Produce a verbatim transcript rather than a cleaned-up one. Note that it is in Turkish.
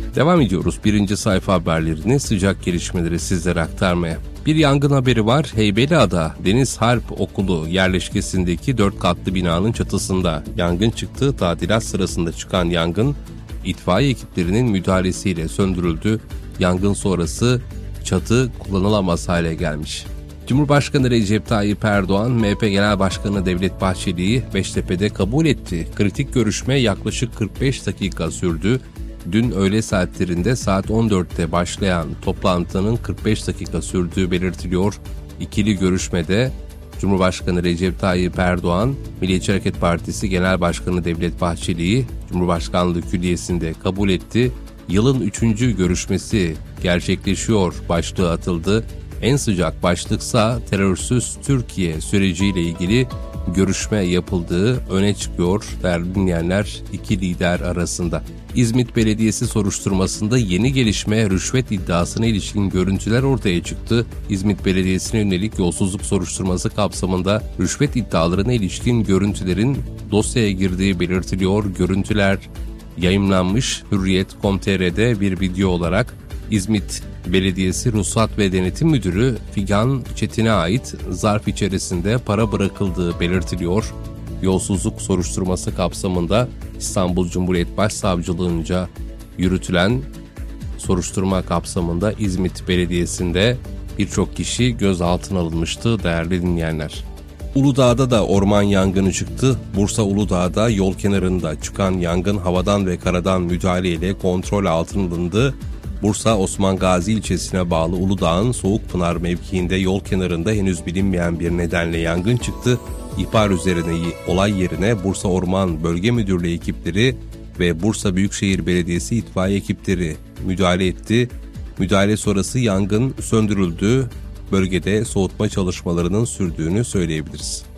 Devam ediyoruz birinci sayfa haberlerini, sıcak gelişmeleri sizlere aktarmaya. Bir yangın haberi var. Heybeliada Deniz Harp Okulu yerleşkesindeki dört katlı binanın çatısında yangın çıktı. Tadilat sırasında çıkan yangın itfaiye ekiplerinin müdahalesiyle söndürüldü. Yangın sonrası çatı kullanılamaz hale gelmiş. Cumhurbaşkanı Recep Tayyip Erdoğan, M H P Genel Başkanı Devlet Bahçeli'yi Beştepe'de kabul etti. Kritik görüşme yaklaşık kırk beş dakika sürdü. Dün öğle saatlerinde saat on dörtte başlayan toplantının kırk beş dakika sürdüğü belirtiliyor. İkili görüşmede Cumhurbaşkanı Recep Tayyip Erdoğan, Milliyetçi Hareket Partisi Genel Başkanı Devlet Bahçeli'yi Cumhurbaşkanlığı Külliyesi'nde kabul etti. Yılın üçüncü görüşmesi gerçekleşiyor başlığı atıldı. En sıcak başlıksa terörsüz Türkiye süreciyle ilgili görüşme yapıldığı öne çıkıyor değerli dinleyenler iki lider arasında. İzmit Belediyesi soruşturmasında yeni gelişme, rüşvet iddiasına ilişkin görüntüler ortaya çıktı. İzmit Belediyesi'ne yönelik yolsuzluk soruşturması kapsamında rüşvet iddialarına ilişkin görüntülerin dosyaya girdiği belirtiliyor. Görüntüler yayımlanmış. Hürriyet nokta com nokta tr'de bir video olarak İzmit Belediyesi Ruhsat ve Denetim Müdürü Figan Çetin'e ait zarf içerisinde para bırakıldığı belirtiliyor. Yolsuzluk soruşturması kapsamında İstanbul Cumhuriyet Başsavcılığınca yürütülen soruşturma kapsamında İzmit Belediyesi'nde birçok kişi gözaltına alınmıştı değerli dinleyenler. Uludağ'da da orman yangını çıktı. Bursa Uludağ'da yol kenarında çıkan yangın havadan ve karadan müdahaleyle kontrol altına alındı. Bursa Osman Gazi ilçesine bağlı Uludağ'ın Soğukpınar mevkiinde yol kenarında henüz bilinmeyen bir nedenle yangın çıktı. İhbar üzerine olay yerine Bursa Orman Bölge Müdürlüğü ekipleri ve Bursa Büyükşehir Belediyesi itfaiye ekipleri müdahale etti. Müdahale sonrası yangın söndürüldü. Bölgede soğutma çalışmalarının sürdüğünü söyleyebiliriz.